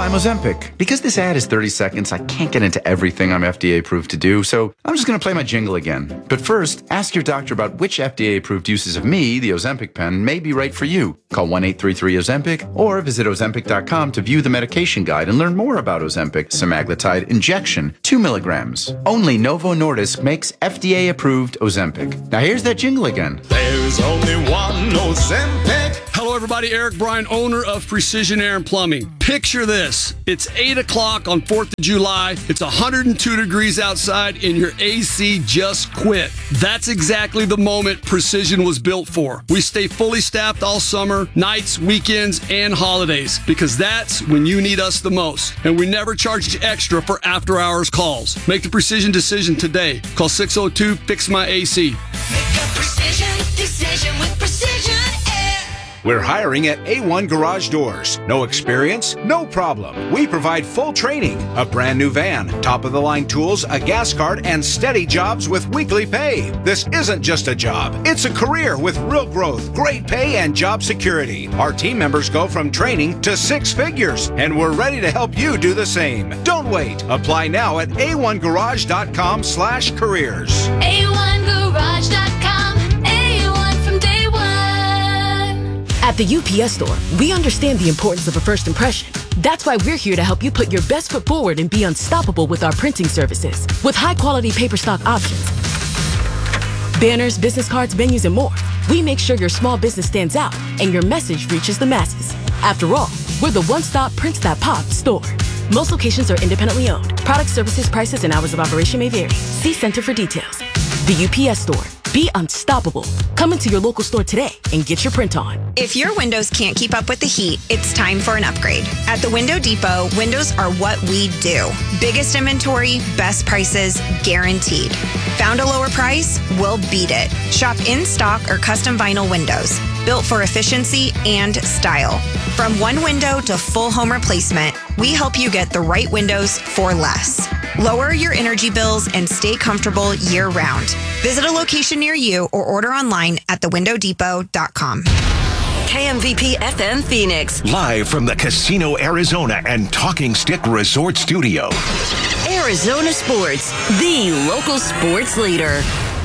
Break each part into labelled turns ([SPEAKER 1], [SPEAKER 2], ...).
[SPEAKER 1] I'm Ozempic. Because this ad is 30 seconds, I can't get into everything I'm FDA approved to do, so I'm just going to play my jingle again. But first, ask your doctor about which FDA approved uses of me, the Ozempic pen, may be right for you. Call 1-833-OZEMPIC or visit Ozempic.com to view the medication guide and learn more about Ozempic semaglutide injection, 2 milligrams. Only Novo Nordisk makes FDA approved Ozempic. Now here's that jingle again.
[SPEAKER 2] There's only one Ozempic.
[SPEAKER 3] Hello, everybody. Eric Bryan, owner of Precision Air and Plumbing. Picture this. It's 8 o'clock on 4th of July. It's 102 degrees outside, and your AC just quit. That's exactly the moment Precision was built for. We stay fully staffed all summer, nights, weekends, and holidays, because that's when you need us the most. And we never charge you extra for after-hours calls. Make the Precision decision today. Call 602-FIX-MY-AC.
[SPEAKER 4] Make a precision decision with Precision Air.
[SPEAKER 5] We're hiring at A1 Garage Doors. No experience? No problem. We provide full training, a brand new van, top-of-the-line tools, a gas card, and steady jobs with weekly pay. This isn't just a job. It's a career with real growth, great pay, and job security. Our team members go from training to 6 figures, and we're ready to help you do the same. Don't wait. Apply now at a1garage.com/careers.
[SPEAKER 4] A1Garage.com. A1 from day one.
[SPEAKER 6] At the UPS Store, we understand the importance of a first impression. That's why we're here to help you put your best foot forward and be unstoppable with our printing services. With high-quality paper stock options, banners, business cards, menus, and more, we make sure your small business stands out and your message reaches the masses. After all, we're the one-stop Prints That Pop store. Most locations are independently owned. Product, services, prices, and hours of operation may vary. See Center for details. The UPS Store. Be unstoppable. Come into your local store today and get your print on.
[SPEAKER 7] If your windows can't keep up with the heat, it's time for an upgrade. At the Window Depot, windows are what we do. Biggest inventory, best prices, guaranteed. Found a lower price? We'll beat it. Shop in stock or custom vinyl windows, built for efficiency and style. From one window to full home replacement, we help you get the right windows for less. Lower your energy bills and stay comfortable year-round. Visit a location near you or order online at thewindowdepot.com.
[SPEAKER 8] KMVP FM Phoenix.
[SPEAKER 9] Live from the Casino Arizona and Talking Stick Resort Studio.
[SPEAKER 8] Arizona Sports, the local sports leader.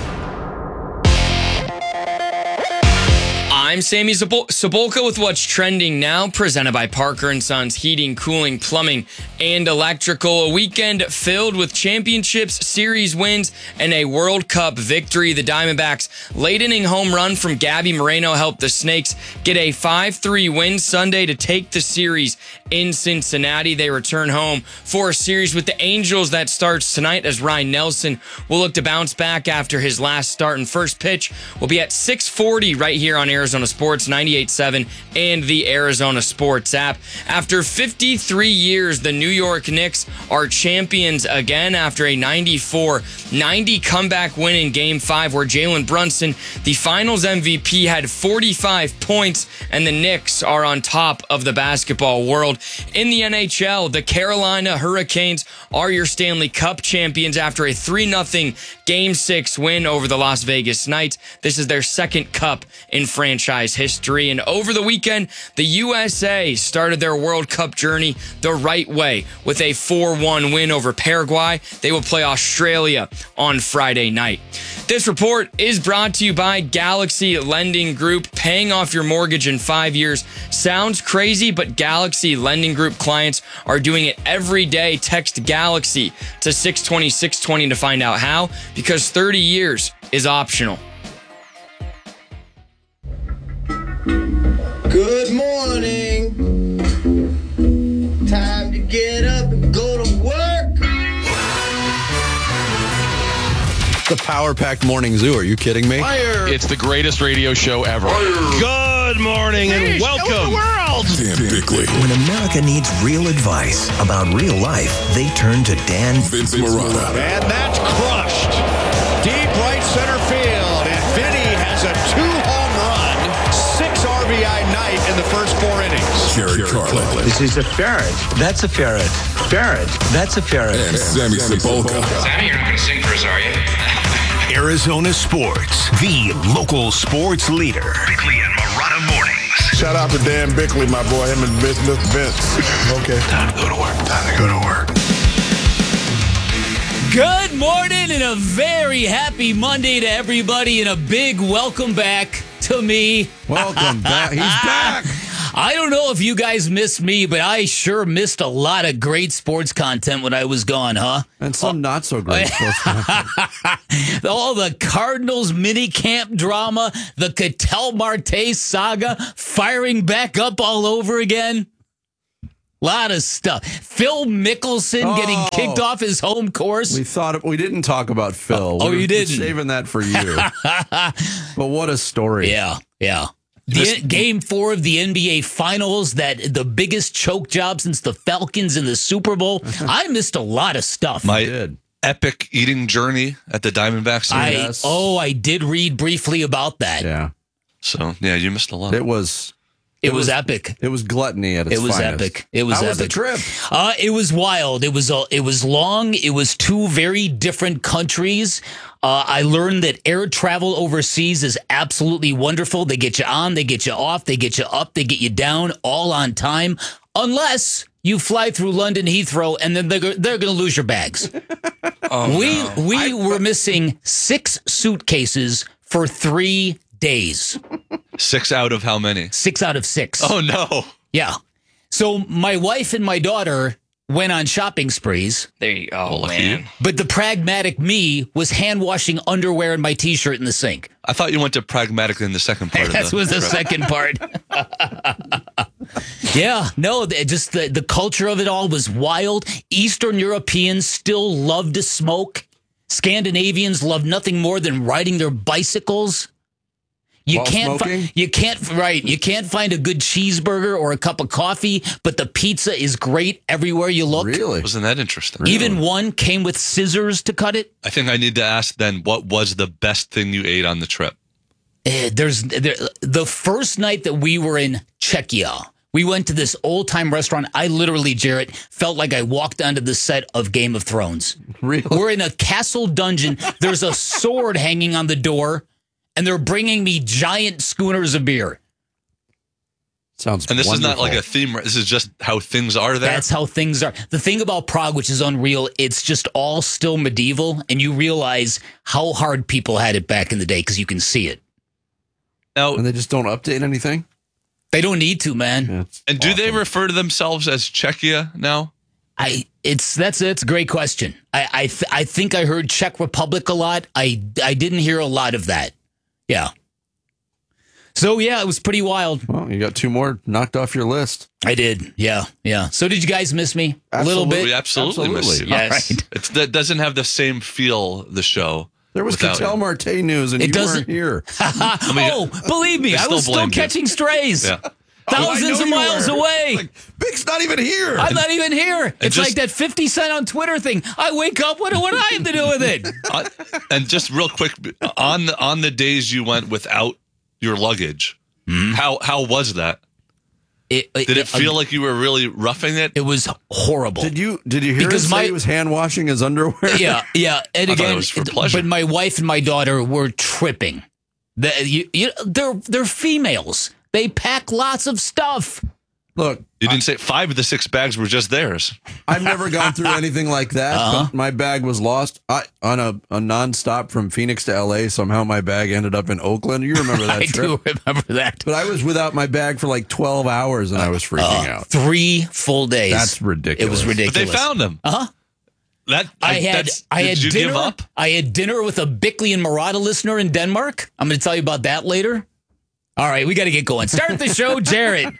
[SPEAKER 10] I'm Sammy Sabolka with what's trending now, presented by Parker & Sons Heating, Cooling, Plumbing, and Electrical. A weekend filled with championships, series wins, and a World Cup victory. The Diamondbacks' late-inning home run from Gabby Moreno helped the Snakes get a 5-3 win Sunday to take the series in Cincinnati. They return home for a series with the Angels that starts tonight, as Ryan Nelson will look to bounce back after his last start. And first pitch will be at 6:40 right here on Arizona Sports 98.7 and the Arizona Sports app. After 53 years, the New York Knicks are champions again after a 94-90 comeback win in Game 5, where Jalen Brunson, the Finals MVP, had 45 points, and the Knicks are on top of the basketball world. In the NHL, the Carolina Hurricanes are your Stanley Cup champions after a 3-0 Game 6 win over the Las Vegas Knights. This is their second cup in franchise history. And over the weekend, the USA started their World Cup journey the right way with a 4-1 win over Paraguay. They will play Australia on Friday night. This report is brought to you by Galaxy Lending Group. Paying off your mortgage in 5 years sounds crazy, but Galaxy Lending Group clients are doing it every day. Text Galaxy to 620-620 to find out how, because 30 years is optional.
[SPEAKER 11] Good morning. Time to get up and go to work.
[SPEAKER 12] The power-packed morning zoo. Are you kidding me?
[SPEAKER 13] Fire. It's the greatest radio show ever.
[SPEAKER 12] Fire. Good morning and welcome.
[SPEAKER 13] The world.
[SPEAKER 14] Dan Bickley. When America needs real advice about real life, they turn to Dan
[SPEAKER 15] Vince Marotta.
[SPEAKER 5] And that's crushed. Deep right center field. And Vinny has a 2-home run, 6 RBI night in the first 4 innings.
[SPEAKER 15] Jared Carlin.
[SPEAKER 16] This is a ferret. That's a ferret. Ferret. That's a ferret.
[SPEAKER 15] And Sammy Sabolka.
[SPEAKER 17] Sammy, you're not going to sing for us, are you?
[SPEAKER 9] Arizona Sports, the local sports leader.
[SPEAKER 17] Bickley and Marotta Mornings.
[SPEAKER 15] Shout out to Dan Bickley, my boy, him and Mr. Vince. Okay.
[SPEAKER 9] Time to go to work. Time to go to work.
[SPEAKER 18] Good morning and a very happy Monday to everybody, and a big welcome back to me.
[SPEAKER 12] Welcome back. He's back.
[SPEAKER 18] I don't know if you guys missed me, but I sure missed a lot of great sports content when I was gone, huh?
[SPEAKER 12] And some not so great sports content.
[SPEAKER 18] All the Cardinals mini camp drama, the Ketel Marte saga, firing back up all over again. Lot of stuff. Phil Mickelson getting kicked off his home course.
[SPEAKER 12] We didn't talk about Phil.
[SPEAKER 18] You didn't.
[SPEAKER 12] We're saving that for you. But what a story.
[SPEAKER 18] Yeah. Game 4 of the NBA Finals, the biggest choke job since the Falcons in the Super Bowl. I missed a lot of stuff.
[SPEAKER 13] My epic eating journey at the Diamondbacks.
[SPEAKER 18] I did read briefly about that.
[SPEAKER 12] Yeah.
[SPEAKER 13] So, yeah, you missed a lot.
[SPEAKER 18] It was epic.
[SPEAKER 12] It was gluttony at its finest.
[SPEAKER 18] Epic. It was
[SPEAKER 12] How
[SPEAKER 18] epic.
[SPEAKER 12] was the trip?
[SPEAKER 18] It was wild. It was long. It was two very different countries. I learned that air travel overseas is absolutely wonderful. They get you on, they get you off, they get you up, they get you down, all on time, unless you fly through London Heathrow, and then they're going to lose your bags. We were missing 6 suitcases for 3 days.
[SPEAKER 13] 6 out of how many?
[SPEAKER 18] 6 out of 6.
[SPEAKER 13] Oh, no.
[SPEAKER 18] Yeah. So my wife and my daughter went on shopping sprees.
[SPEAKER 10] There you go, man.
[SPEAKER 18] But the pragmatic me was hand-washing underwear and my T-shirt in the sink.
[SPEAKER 13] I thought you went to pragmatic in the second part.
[SPEAKER 18] That was the second part. Yeah, no, just the culture of it all was wild. Eastern Europeans still love to smoke. Scandinavians love nothing more than riding their bicycles. You can't find a good cheeseburger or a cup of coffee, but the pizza is great everywhere you look.
[SPEAKER 12] Really?
[SPEAKER 13] Wasn't that interesting?
[SPEAKER 18] Even one came with scissors to cut it.
[SPEAKER 13] I think I need to ask then, what was the best thing you ate on the trip?
[SPEAKER 18] The first night that we were in Czechia, we went to this old-time restaurant. I literally, Jarrett, felt like I walked onto the set of Game of Thrones.
[SPEAKER 12] Really?
[SPEAKER 18] We're in a castle dungeon. There's a sword hanging on the door. And they're bringing me giant schooners of beer.
[SPEAKER 12] Sounds
[SPEAKER 13] And this
[SPEAKER 12] wonderful.
[SPEAKER 13] is not like a theme. This is just how things are there.
[SPEAKER 18] That's how things are. The thing about Prague, which is unreal, it's just all still medieval. And you realize how hard people had it back in the day because you can see it.
[SPEAKER 13] Now,
[SPEAKER 12] and they just don't update anything?
[SPEAKER 18] They don't need to, man.
[SPEAKER 12] Yeah,
[SPEAKER 13] and do they refer to themselves as Czechia now?
[SPEAKER 18] That's a great question. I think I heard Czech Republic a lot. I didn't hear a lot of that. Yeah. So, yeah, it was pretty wild.
[SPEAKER 12] Well, you got 2 more knocked off your list.
[SPEAKER 18] I did. Yeah. So did you guys miss me a little bit?
[SPEAKER 13] We absolutely miss you.
[SPEAKER 18] Yes.
[SPEAKER 13] Right. That doesn't have the same feel, the show.
[SPEAKER 12] There was Ketel Marte news, and you weren't here.
[SPEAKER 18] Believe me, I was still catching strays.
[SPEAKER 13] Yeah.
[SPEAKER 18] Thousands of miles away.
[SPEAKER 12] Like, Big's not even here.
[SPEAKER 18] I'm not even here. It's like that 50 Cent on Twitter thing. I wake up, what do I have to do with it?
[SPEAKER 13] And just real quick, on the days you went without your luggage, how was that? Did it feel like you were really roughing it?
[SPEAKER 18] It was horrible.
[SPEAKER 12] Did you hear him say he was hand washing his underwear?
[SPEAKER 18] Yeah. And again,
[SPEAKER 13] it was for pleasure.
[SPEAKER 18] But my wife and my daughter were tripping. They're females. They pack lots of stuff.
[SPEAKER 12] Look,
[SPEAKER 13] you didn't say 5 of the 6 bags were just theirs.
[SPEAKER 12] I've never gone through anything like that. But my bag was lost on a nonstop from Phoenix to LA. Somehow my bag ended up in Oakland. You remember that trip?
[SPEAKER 18] I do remember that.
[SPEAKER 12] But I was without my bag for like 12 hours and I was freaking out.
[SPEAKER 18] 3 full days.
[SPEAKER 12] That's ridiculous.
[SPEAKER 18] It was ridiculous.
[SPEAKER 13] But they found them.
[SPEAKER 18] Did you
[SPEAKER 13] give up?
[SPEAKER 18] I had dinner with a Bickley and Murata listener in Denmark. I'm going to tell you about that later. All right, we got to get going. Start the show, Jarrett.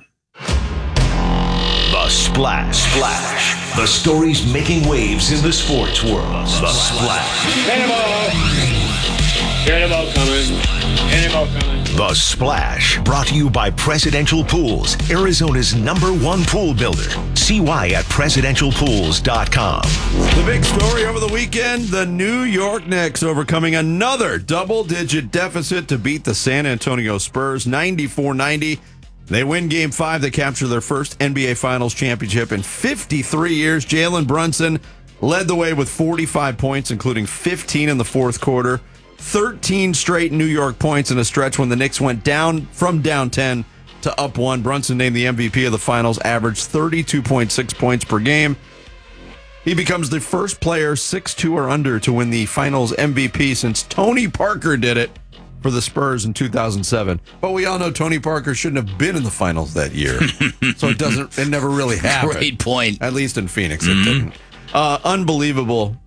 [SPEAKER 9] The Splash. The stories making waves in the sports world. The Splash.
[SPEAKER 11] Cannonball coming.
[SPEAKER 9] The Splash. Brought to you by Presidential Pools, Arizona's #1 pool builder. See why at presidentialpools.com.
[SPEAKER 12] The big story over the weekend, the New York Knicks overcoming another double-digit deficit to beat the San Antonio Spurs 94-90. They win Game 5. They capture their first NBA Finals championship in 53 years. Jalen Brunson led the way with 45 points, including 15 in the fourth quarter. 13 straight New York points in a stretch when the Knicks went down 10 to up one. Brunson named the MVP of the finals, averaged 32.6 points per game. He becomes the first player 6'2" or under to win the finals MVP since Tony Parker did it for the Spurs in 2007. But we all know Tony Parker shouldn't have been in the finals that year. So it never really happened.
[SPEAKER 18] Great point.
[SPEAKER 12] At least in Phoenix, it didn't. Unbelievable.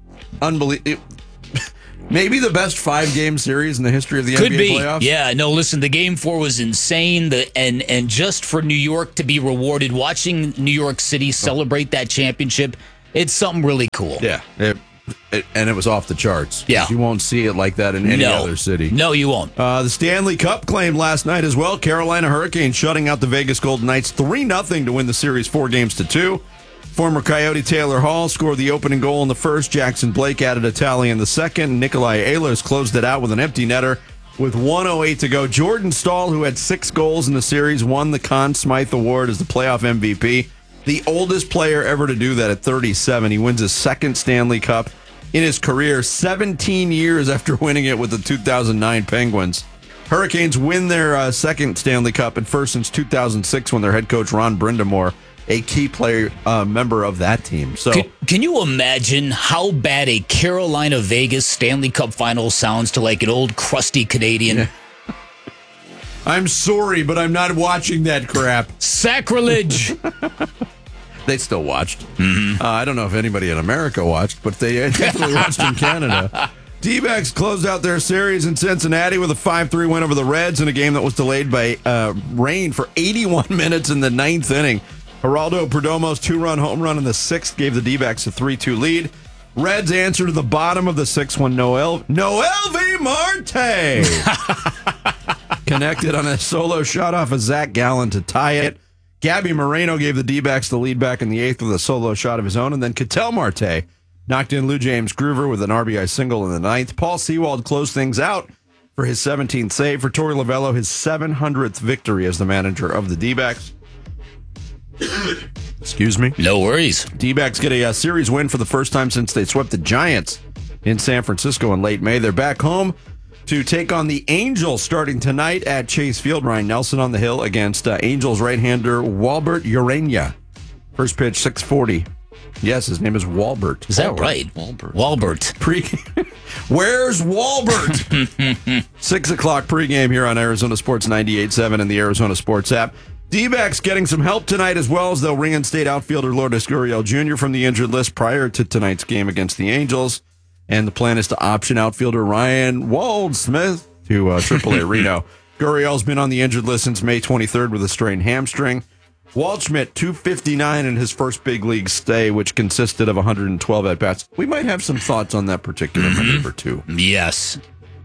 [SPEAKER 12] Maybe the best 5-game series in the history of the NBA playoffs.
[SPEAKER 18] Yeah, no, listen, the Game 4 was insane. And just for New York to be rewarded, watching New York City celebrate that championship, it's something really cool.
[SPEAKER 12] Yeah, and it was off the charts.
[SPEAKER 18] Yeah.
[SPEAKER 12] You won't see it like that in any other city.
[SPEAKER 18] No, you won't.
[SPEAKER 12] The Stanley Cup claimed last night as well. Carolina Hurricanes shutting out the Vegas Golden Knights 3-0 to win the series 4-2. Former Coyote Taylor Hall scored the opening goal in the first. Jackson Blake added a tally in the second. Nikolai Ehlers closed it out with an empty netter with 1:08 to go. Jordan Staal, who had 6 goals in the series, won the Conn Smythe Award as the playoff MVP. The oldest player ever to do that at 37. He wins his second Stanley Cup in his career, 17 years after winning it with the 2009 Penguins. Hurricanes win their second Stanley Cup and first since 2006 when their head coach Ron Brind'Amour, a key player, member of that team. So,
[SPEAKER 18] can you imagine how bad a Carolina Vegas Stanley Cup final sounds to like an old crusty Canadian?
[SPEAKER 12] Yeah. I'm sorry, but I'm not watching that crap.
[SPEAKER 18] Sacrilege.
[SPEAKER 12] They still watched. I don't know if anybody in America watched, but they definitely watched in Canada. D-backs closed out their series in Cincinnati with a 5-3 win over the Reds in a game that was delayed by rain for 81 minutes in the 9th inning. Geraldo Perdomo's 2-run home run in the 6th gave the D-backs a 3-2 lead. Reds answer to the bottom of the 6th when Noel V. Marte connected on a solo shot off of Zach Gallen to tie it. Gabby Moreno gave the D-backs the lead back in the 8th with a solo shot of his own, and then Ketel Marte knocked in Lou James Groover with an RBI single in the 9th. Paul Sewald closed things out for his 17th save. For Torey Lovello, his 700th victory as the manager of the D-backs. Excuse me.
[SPEAKER 18] No worries.
[SPEAKER 12] D-backs get a series win for the first time since they swept the Giants in San Francisco in late May. They're back home to take on the Angels starting tonight at Chase Field. Ryan Nelson on the hill against Angels right-hander Walbert Urena. First pitch, 6:40. Yes, his name is Walbert.
[SPEAKER 18] Is that right? Walbert.
[SPEAKER 12] Where's Walbert? 6 o'clock pregame here on Arizona Sports 98.7 and the Arizona Sports app. D-backs getting some help tonight as well as they'll reinstate outfielder Lourdes Gurriel Jr. from the injured list prior to tonight's game against the Angels. And the plan is to option outfielder Ryan Waldsmith to AAA Reno. Gurriel's been on the injured list since May 23rd with a strained hamstring. Waldschmidt, 259 in his first big league stay, which consisted of 112 at-bats. We might have some thoughts on that particular maneuver, too.
[SPEAKER 18] Yes.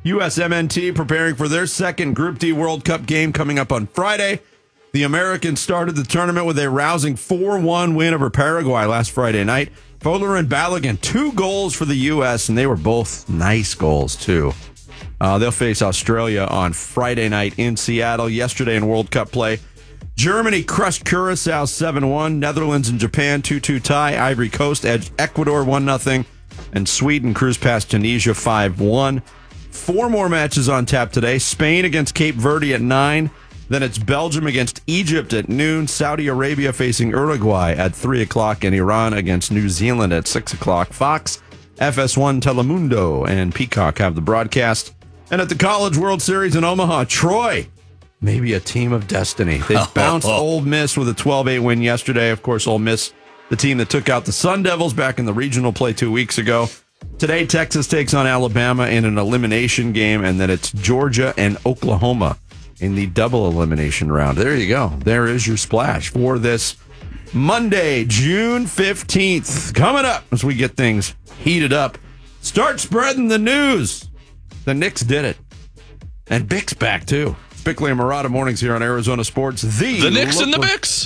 [SPEAKER 12] USMNT preparing for their second Group D World Cup game coming up on Friday. The Americans started the tournament with a rousing 4-1 win over Paraguay last Friday night. Fowler and Balogun, 2 goals for the U.S., and they were both nice goals, too. They'll face Australia on Friday night in Seattle. Yesterday in World Cup play, Germany crushed Curacao 7-1. Netherlands and Japan 2-2 tie. Ivory Coast edged Ecuador 1-0. And Sweden cruised past Tunisia 5-1. 4 more matches on tap today. Spain against Cape Verde at 9. Then it's Belgium against Egypt at noon. Saudi Arabia facing Uruguay at 3 o'clock. And Iran against New Zealand at 6 o'clock. Fox, FS1, Telemundo, and Peacock have the broadcast. And at the College World Series in Omaha, Troy, maybe a team of destiny. They bounced Ole Miss with a 12-8 win yesterday. Of course, Ole Miss, the team that took out the Sun Devils back in the regional play 2 weeks ago. Today, Texas takes on Alabama in an elimination game, and then it's Georgia and Oklahoma in the double elimination round. There you go. There is your splash for this Monday, June 15th. Coming up as we get things heated up. Start spreading the news. The Knicks did it. And Bick's back, too. Bickley and Murata mornings here on Arizona Sports. The
[SPEAKER 13] Knicks and the Bicks.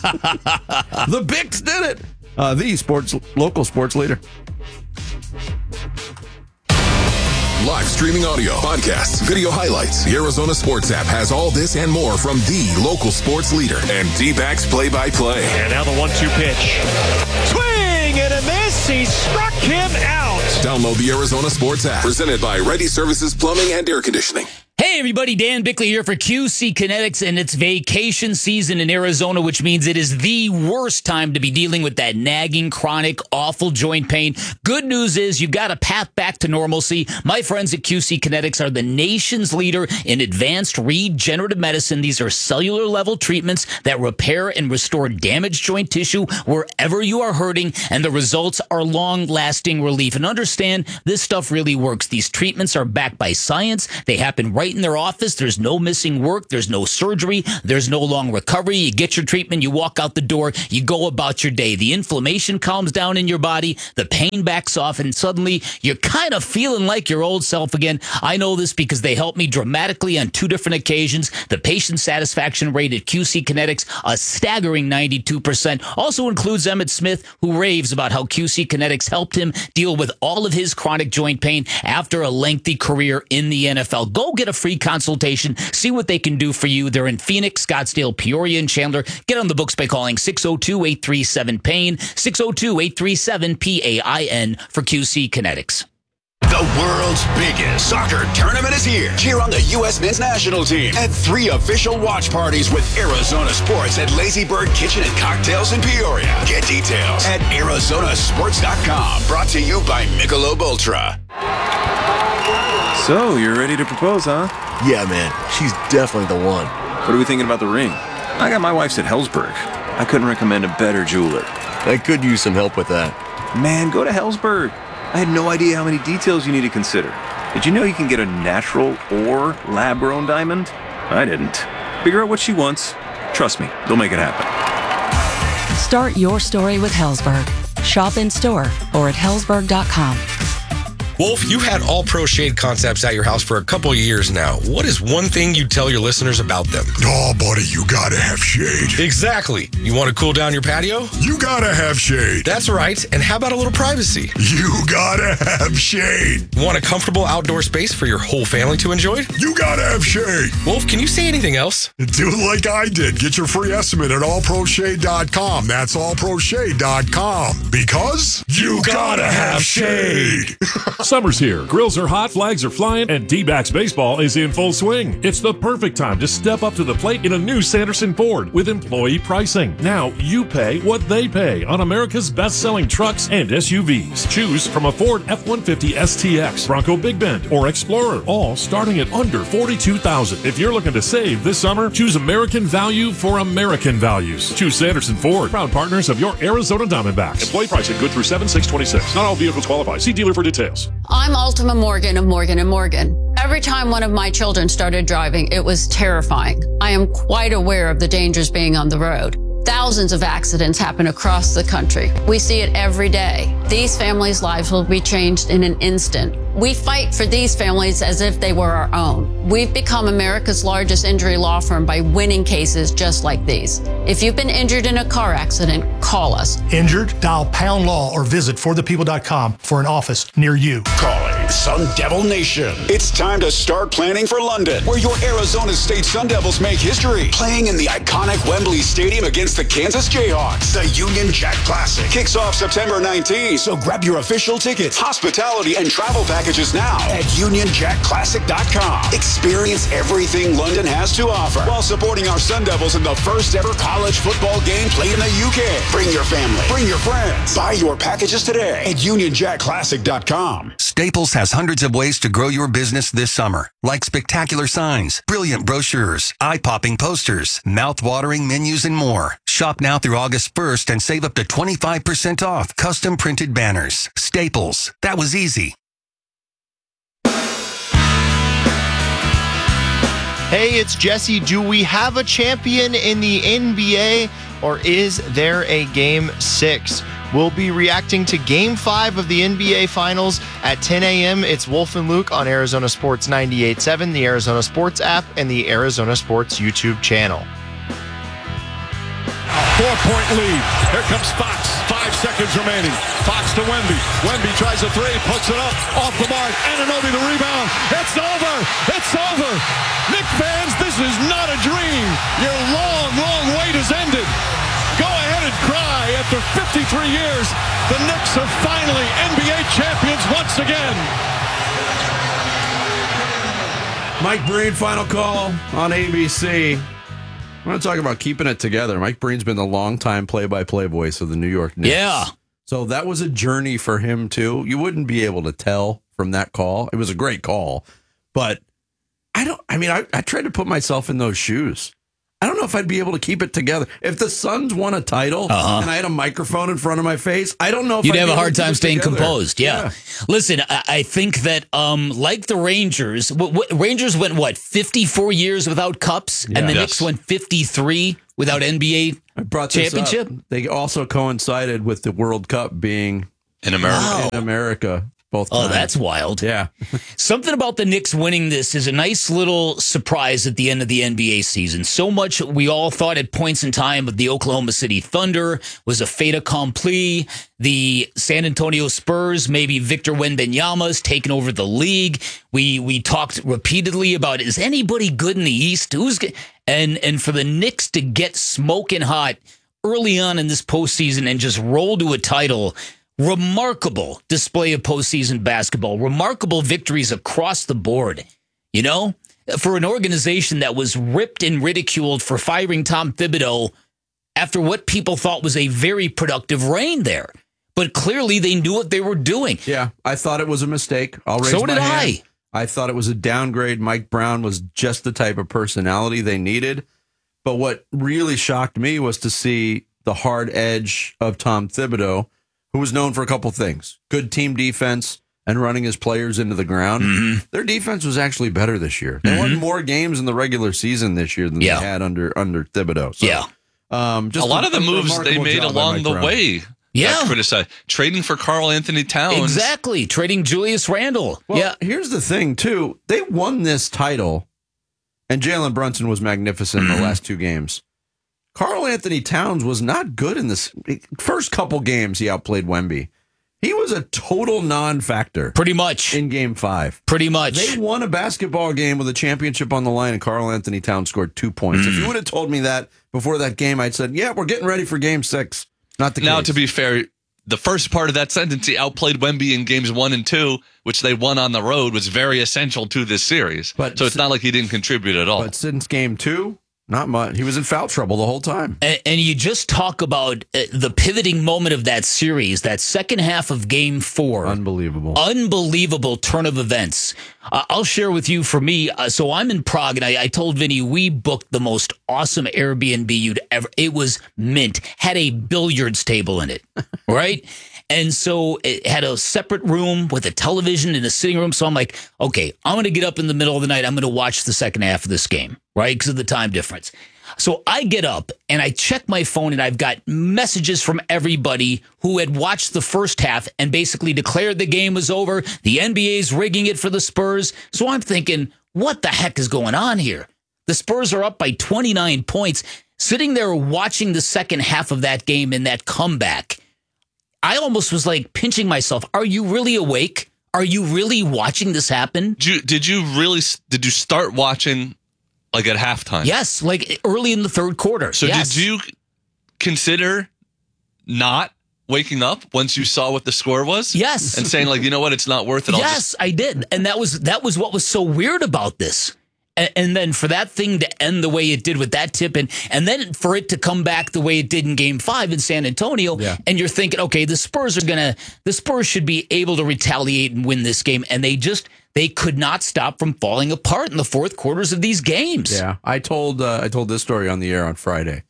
[SPEAKER 12] The Bicks did it. The local sports leader.
[SPEAKER 19] Live streaming audio, podcasts, video highlights. The Arizona Sports app has all this and more from the local sports leader and D-backs play-by-play.
[SPEAKER 20] And now the 1-2 pitch. Swing and a miss. He struck him out.
[SPEAKER 19] Download the Arizona Sports app. Presented by Ready Services Plumbing and Air Conditioning.
[SPEAKER 18] Hey, Hey everybody, Dan Bickley here for QC Kinetics, and it's vacation season in Arizona, which means it is the worst time to be dealing with that nagging, chronic, awful joint pain. Good news is you've got a path back to normalcy. My friends at QC Kinetics are the nation's leader in advanced regenerative medicine. These are cellular level treatments that repair and restore damaged joint tissue wherever you are hurting, and the results are long-lasting relief. And understand, this stuff really works. These treatments are backed by science. They happen right in their office. There's no missing work. There's no surgery. There's no long recovery. You get your treatment. You walk out the door. You go about your day. The inflammation calms down in your body. The pain backs off, and suddenly you're kind of feeling like your old self again. I know this because they helped me dramatically on 2 different occasions. The patient satisfaction rate at QC Kinetics, a staggering 92%. Also includes Emmett Smith, who raves about how QC Kinetics helped him deal with all of his chronic joint pain after a lengthy career in the NFL. Go get a free consultation. See what they can do for you. They're in Phoenix, Scottsdale, Peoria, and Chandler. Get on the books by calling 602-837-PAIN, 602-837-PAIN for QC Kinetics.
[SPEAKER 21] The world's biggest soccer tournament is here. Cheer on the U.S. men's national team at 3 official watch parties with Arizona Sports at Lazy Bird Kitchen and Cocktails in Peoria. Get details at arizonasports.com. Brought to you by Michelob Ultra.
[SPEAKER 22] So, you're ready to propose, huh?
[SPEAKER 23] Yeah, man. She's definitely the one.
[SPEAKER 22] What are we thinking about the ring? I got my wife's at Helzberg. I couldn't recommend a better jeweler.
[SPEAKER 23] I could use some help with that.
[SPEAKER 22] Man, go to Helzberg. I had no idea how many details you need to consider. Did you know you can get a natural or lab-grown diamond? I didn't. Figure out what she wants. Trust me, they'll make it happen.
[SPEAKER 24] Start your story with Helzberg. Shop in store or at Helzberg.com.
[SPEAKER 25] Wolf, you've had All Pro Shade Concepts at your house for a couple of years now. What is one thing you tell your listeners about them?
[SPEAKER 26] Oh, buddy, you gotta have shade.
[SPEAKER 25] Exactly. You want to cool down your patio?
[SPEAKER 26] You gotta have shade.
[SPEAKER 25] That's right. And how about a little privacy?
[SPEAKER 26] You gotta have shade.
[SPEAKER 25] Want a comfortable outdoor space for your whole family to enjoy?
[SPEAKER 26] You gotta have shade.
[SPEAKER 25] Wolf, can you say anything else?
[SPEAKER 26] Do like I did. Get your free estimate at allproshade.com. That's allproshade.com. Because you gotta have shade.
[SPEAKER 27] Summer's here. Grills are hot, flags are flying, and D-backs baseball is in full swing. It's the perfect time to step up to the plate in a new Sanderson Ford with employee pricing. Now you pay what they pay on America's best-selling trucks and SUVs. Choose from a Ford F-150 STX, Bronco Big Bend, or Explorer, all starting at under $42,000. If you're looking to save this summer, choose American value for American values. Choose Sanderson Ford, proud partners of your Arizona Diamondbacks. Employee pricing good through 7/6/26. Not all vehicles qualify. See dealer for details.
[SPEAKER 28] I'm Ultima Morgan of Morgan & Morgan. Every time one of my children started driving, it was terrifying. I am quite aware of the dangers being on the road. Thousands of accidents happen across the country. We see it every day. These families' lives will be changed in an instant. We fight for these families as if they were our own. We've become America's largest injury law firm by winning cases just like these. If you've been injured in a car accident, call us.
[SPEAKER 29] Injured? Dial Pound Law or visit forthepeople.com for an office near you.
[SPEAKER 21] Calling Sun Devil Nation. It's time to start planning for London, where your Arizona State Sun Devils make history. Playing in the iconic Wembley Stadium against the Kansas Jayhawks. The Union Jack Classic kicks off September 19th. So grab your official tickets, hospitality, and travel packages now at UnionJackClassic.com. Experience everything London has to offer while supporting our Sun Devils in the first ever college football game played in the UK. Bring your family. Bring your friends. Buy your packages today at UnionJackClassic.com.
[SPEAKER 30] Staples has hundreds of ways to grow your business this summer, like spectacular signs, brilliant brochures, eye-popping posters, mouth-watering menus, and more. Shop now through August 1st and save up to 25% off custom printed banners. Staples. That was easy.
[SPEAKER 31] Hey, it's Jesse. Do we have a champion in the NBA, or is there a Game 6? We'll be reacting to Game 5 of the NBA Finals at 10 a.m. It's Wolf and Luke on Arizona Sports 98.7, the Arizona Sports app, and the Arizona Sports YouTube channel.
[SPEAKER 32] 4-point lead. Here comes Fox. 5 seconds remaining. Fox to Wemby. Wemby tries a three, puts it up, off the mark. Anunoby the rebound. It's over. It's over. Knicks fans, this is not a dream. Your long, long wait has ended. Go ahead and cry. After 53 years, the Knicks are finally NBA champions once again.
[SPEAKER 12] Mike Breen, final call on ABC. I want to talk about keeping it together. Mike Breen's been the longtime play-by-play voice of the New York Knicks.
[SPEAKER 18] Yeah.
[SPEAKER 12] So that was a journey for him, too. You wouldn't be able to tell from that call. It was a great call. But I tried to put myself in those shoes. I don't know if I'd be able to keep it together. If the Suns won a title and I had a microphone in front of my face, I don't know if
[SPEAKER 18] you'd
[SPEAKER 12] I'd
[SPEAKER 18] have
[SPEAKER 12] be
[SPEAKER 18] a
[SPEAKER 12] able
[SPEAKER 18] hard
[SPEAKER 12] to keep
[SPEAKER 18] time
[SPEAKER 12] it
[SPEAKER 18] staying
[SPEAKER 12] together.
[SPEAKER 18] composed. Yeah. Listen, I think that like the Rangers, Rangers went 54 years without cups, and the Knicks went 53 without NBA championship.
[SPEAKER 12] They also coincided with the World Cup being
[SPEAKER 13] in America.
[SPEAKER 18] Wow.
[SPEAKER 12] In America. Both
[SPEAKER 18] Oh,
[SPEAKER 12] times.
[SPEAKER 18] that's wild.
[SPEAKER 12] Yeah.
[SPEAKER 18] Something about the Knicks winning this is a nice little surprise at the end of the NBA season. So much we all thought at points in time of the Oklahoma City Thunder was a fait accompli. The San Antonio Spurs, maybe Victor Wembanyama's taken over the league. We talked repeatedly about, is anybody good in the East? And for the Knicks to get smoking hot early on in this postseason and just roll to a title. Remarkable display of postseason basketball. Remarkable victories across the board. You know, for an organization that was ripped and ridiculed for firing Tom Thibodeau after what people thought was a very productive reign there. But clearly they knew what they were doing.
[SPEAKER 12] Yeah, I thought it was a mistake.
[SPEAKER 18] So did I.
[SPEAKER 12] I thought it was a downgrade. Mike Brown was just the type of personality they needed. But what really shocked me was to see the hard edge of Tom Thibodeau, who was known for a couple things: good team defense and running his players into the ground. Mm-hmm. Their defense was actually better this year. They won more games in the regular season this year than they had under Thibodeau. So, just
[SPEAKER 13] a lot of the moves they made along the way.
[SPEAKER 18] Yeah.
[SPEAKER 13] Criticized. Trading for Karl Anthony Towns.
[SPEAKER 18] Exactly. Trading Julius Randle.
[SPEAKER 12] Well, here's the thing, too. They won this title, and Jalen Brunson was magnificent in the last two games. Karl Anthony Towns was not good in this first couple games. He outplayed Wemby. He was a total non-factor.
[SPEAKER 18] Pretty much.
[SPEAKER 12] In game 5.
[SPEAKER 18] Pretty much.
[SPEAKER 12] They won a basketball game with a championship on the line, and Karl Anthony Towns scored 2 points. If you would have told me that before that game, I'd said, yeah, we're getting ready for game 6. Not the case.
[SPEAKER 13] Now, to be fair, the first part of that sentence, he outplayed Wemby in games 1 and 2, which they won on the road, was very essential to this series. So it's not like he didn't contribute at all.
[SPEAKER 12] But since game 2, not much. He was in foul trouble the whole time.
[SPEAKER 18] And you just talk about the pivoting moment of that series, that second half of game 4. Unbelievable turn of events. I'll share with you, for me, so I'm in Prague, and I told Vinny, we booked the most awesome Airbnb you'd ever. It was mint. Had a billiards table in it, right? And so it had a separate room with a television and a sitting room. So I'm like, okay, I'm going to get up in the middle of the night. I'm going to watch the second half of this game, right? Because of the time difference. So I get up and I check my phone, and I've got messages from everybody who had watched the first half and basically declared the game was over. The NBA's rigging it for the Spurs. So I'm thinking, what the heck is going on here? The Spurs are up by 29 points, sitting there watching the second half of that game and that comeback. I almost was like pinching myself. Are you really awake? Are you really watching this happen?
[SPEAKER 13] Did you start watching like at halftime?
[SPEAKER 18] Yes, like early in the third quarter.
[SPEAKER 13] So did you consider not waking up once you saw what the score was?
[SPEAKER 18] Yes.
[SPEAKER 13] And saying like, you know what, it's not worth it.
[SPEAKER 18] Yes, I did. And that was what was so weird about this. And then for that thing to end the way it did with that tip, and then for it to come back the way it did in game 5 in San Antonio, and you're thinking, okay, the Spurs should be able to retaliate and win this game, and they could not stop from falling apart in the fourth quarters of these games.
[SPEAKER 12] Yeah, I told this story on the air on Friday,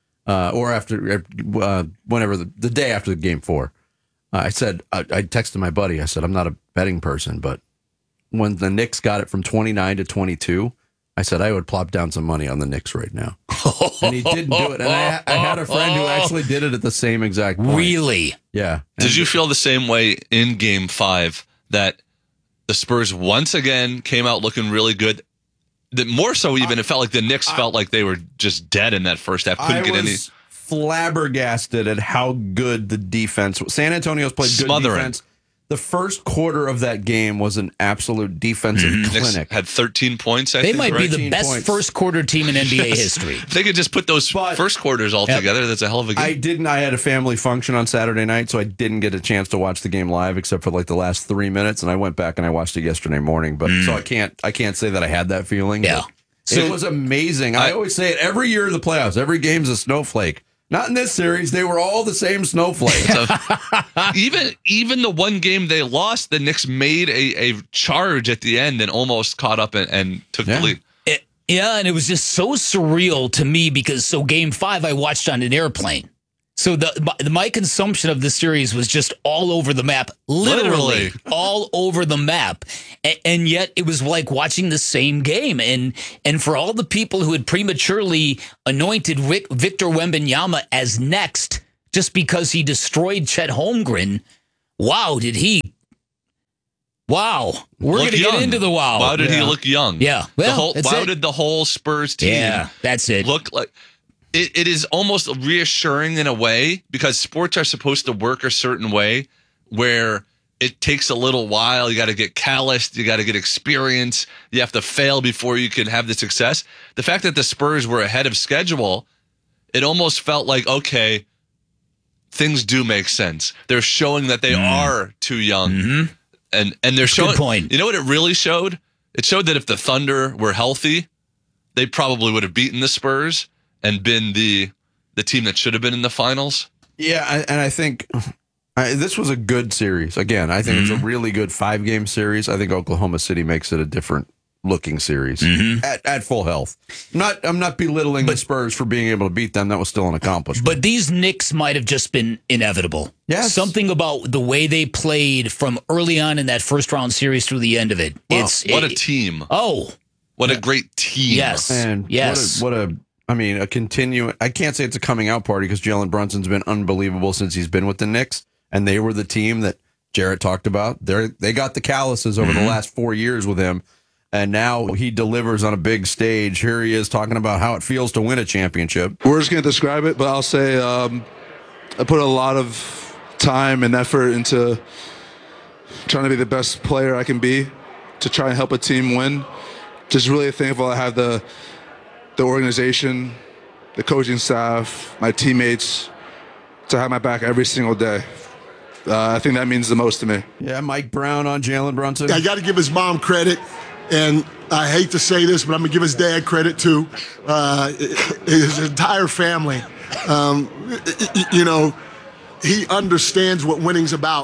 [SPEAKER 12] or after whenever the day after game 4. I said I texted my buddy. I said, I'm not a betting person, but when the Knicks got it from 29 to 22. I said I would plop down some money on the Knicks right now. And he didn't do it. And I had a friend who actually did it at the same exact point.
[SPEAKER 18] Really?
[SPEAKER 12] Yeah.
[SPEAKER 13] Did you feel the same way in game 5 that the Spurs once again came out looking really good? That more so even, it felt like the Knicks felt like they were just dead in that first half. Couldn't get any.
[SPEAKER 12] Flabbergasted at how good the defense was. San Antonio's played good defense. The first quarter of that game was an absolute defensive clinic.
[SPEAKER 13] Had 13 points, I
[SPEAKER 18] They
[SPEAKER 13] think.
[SPEAKER 18] might be
[SPEAKER 13] right?
[SPEAKER 18] the best first quarter team in NBA history.
[SPEAKER 13] If they could just put those first quarters all together, that's a hell of a game.
[SPEAKER 12] I had a family function on Saturday night, so I didn't get a chance to watch the game live except for like the last 3 minutes, and I went back and I watched it yesterday morning. But so I can't say that I had that feeling.
[SPEAKER 18] Yeah.
[SPEAKER 12] It was amazing. I always say it every year in the playoffs. Every game's a snowflake. Not in this series. They were all the same snowflakes.
[SPEAKER 13] Even the one game they lost, the Knicks made a charge at the end and almost caught up and took the lead.
[SPEAKER 18] And it was just so surreal to me because Game 5 I watched on an airplane. So my consumption of the series was just all over the map, literally all over the map. And yet it was like watching the same game. And for all the people who had prematurely anointed Victor Wembanyama as next just because he destroyed Chet Holmgren, wow, did he? Wow. We're going to get into the wow.
[SPEAKER 13] Wow, did he look young?
[SPEAKER 18] Yeah. Well,
[SPEAKER 13] did the whole Spurs team
[SPEAKER 18] that's it.
[SPEAKER 13] look like? It is almost reassuring in a way because sports are supposed to work a certain way where it takes a little while. You got to get calloused. You got to get experience. You have to fail before you can have the success. The fact that the Spurs were ahead of schedule, it almost felt like, okay, things do make sense. They're showing that they are too young. And they're showing.
[SPEAKER 18] Good point.
[SPEAKER 13] You know what it really showed? It showed that if the Thunder were healthy, they probably would have beaten the Spurs and been the team that should have been in the finals.
[SPEAKER 12] Yeah, and I think this was a good series. Again, I think it's a really good 5-game series. I think Oklahoma City makes it a different looking series at full health. I'm not belittling the Spurs for being able to beat them. That was still an accomplishment.
[SPEAKER 18] But these Knicks might have just been inevitable.
[SPEAKER 12] Yes.
[SPEAKER 18] Something about the way they played from early on in that first round series through the end of it.
[SPEAKER 13] Wow. What a team.
[SPEAKER 18] Oh.
[SPEAKER 13] What a great team.
[SPEAKER 18] Yes.
[SPEAKER 12] And a continuing. I can't say it's a coming out party because Jalen Brunson's been unbelievable since he's been with the Knicks, and they were the team that Jarrett talked about. They got the calluses over the last 4 years with him, and now he delivers on a big stage. Here he is talking about how it feels to win a championship.
[SPEAKER 1] We're just going to describe it, but I'll say I put a lot of time and effort into trying to be the best player I can be to try and help a team win. Just really thankful I have the organization, the coaching staff, my teammates to have my back every single day. I think that means the most to me.
[SPEAKER 12] Yeah, Mike Brown on Jalen Brunson.
[SPEAKER 2] I got to give his mom credit, and I hate to say this, but I'm going to give his dad credit too. His entire family. He understands what winning's about.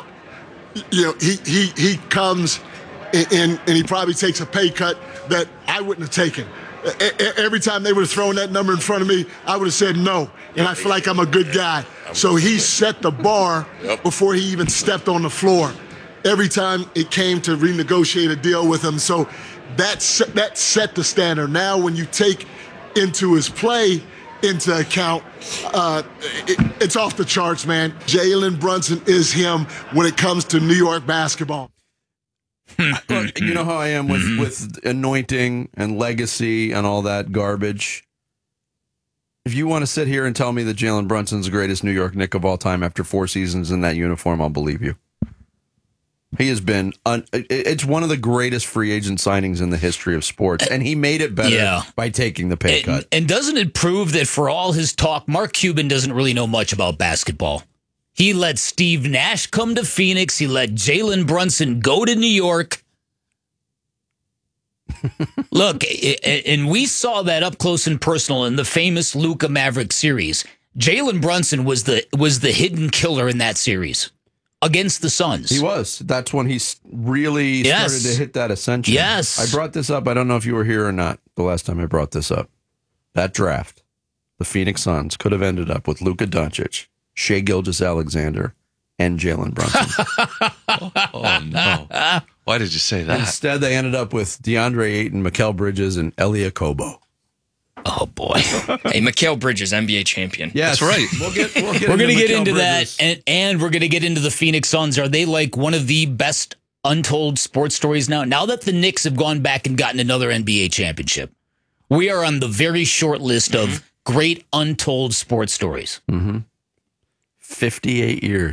[SPEAKER 2] He comes and he probably takes a pay cut that I wouldn't have taken. Every time they would have thrown that number in front of me, I would have said no. And I feel like I'm a good guy. So he set the bar before he even stepped on the floor. Every time it came to renegotiate a deal with him. So that set the standard. Now when you take into his play into account, it's off the charts, man. Jalen Brunson is him when it comes to New York basketball.
[SPEAKER 12] Look, you know how I am with anointing and legacy and all that garbage. If you want to sit here and tell me that Jalen Brunson's the greatest New York Knick of all time after 4 seasons in that uniform, I'll believe you. He has been, it's one of the greatest free agent signings in the history of sports, and he made it better by taking the pay cut.
[SPEAKER 18] And doesn't it prove that for all his talk, Mark Cuban doesn't really know much about basketball? He let Steve Nash come to Phoenix. He let Jalen Brunson go to New York. Look, and we saw that up close and personal in the famous Luka Maverick series. Jalen Brunson was the hidden killer in that series against the Suns.
[SPEAKER 12] He was. That's when he really started to hit that ascension.
[SPEAKER 18] Yes.
[SPEAKER 12] I brought this up. I don't know if you were here or not the last time I brought this up. That draft, the Phoenix Suns could have ended up with Luka Doncic, Shai Gilgeous-Alexander, and Jalen Brunson.
[SPEAKER 13] Oh, no. Why did you say that?
[SPEAKER 12] Instead, they ended up with DeAndre Ayton, Mikal Bridges, and Elie Kobo.
[SPEAKER 18] Oh, boy.
[SPEAKER 10] Hey, Mikal Bridges, NBA champion.
[SPEAKER 12] Yes.
[SPEAKER 13] That's right.
[SPEAKER 18] We're going to get into that, and we're going to get into the Phoenix Suns. Are they like one of the best untold sports stories now? Now that the Knicks have gone back and gotten another NBA championship, we are on the very short list of great untold sports stories.
[SPEAKER 12] Mm-hmm. 58 years.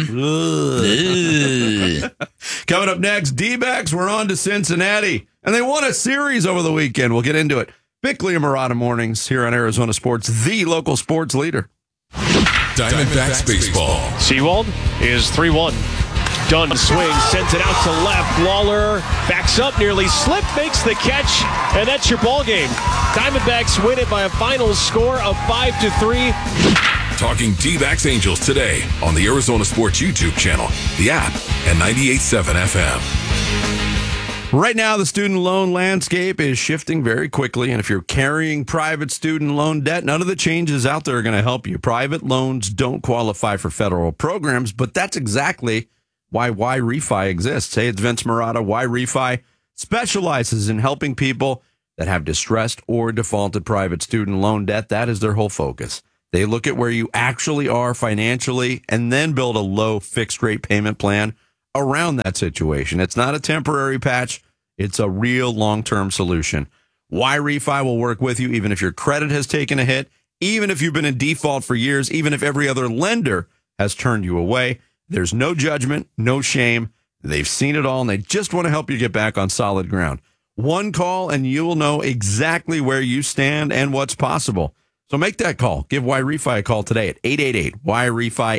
[SPEAKER 12] Coming up next, D-backs were on to Cincinnati, and they won a series over the weekend. We'll get into it. Bickley and Murata mornings here on Arizona Sports, the local sports leader.
[SPEAKER 19] Diamondbacks baseball.
[SPEAKER 20] Seawald is 3-1. Dunn swings, sends it out to left. Lawler backs up, nearly slipped, makes the catch, and that's your ball game. Diamondbacks win it by a final score of 5-3.
[SPEAKER 19] Talking D-backs Angels today on the Arizona Sports YouTube channel, the app, and 98.7 FM.
[SPEAKER 12] Right now, the student loan landscape is shifting very quickly, and if you're carrying private student loan debt, none of the changes out there are going to help you. Private loans don't qualify for federal programs, but that's exactly why YRefi exists. Hey, it's Vince Murata. YRefi specializes in helping people that have distressed or defaulted private student loan debt. That is their whole focus. They look at where you actually are financially and then build a low fixed rate payment plan around that situation. It's not a temporary patch. It's a real long-term solution. YRefi will work with you even if your credit has taken a hit, even if you've been in default for years, even if every other lender has turned you away. There's no judgment, no shame. They've seen it all, and they just want to help you get back on solid ground. One call, and you will know exactly where you stand and what's possible. So make that call. Give YRefi a call today at 888-YRefi,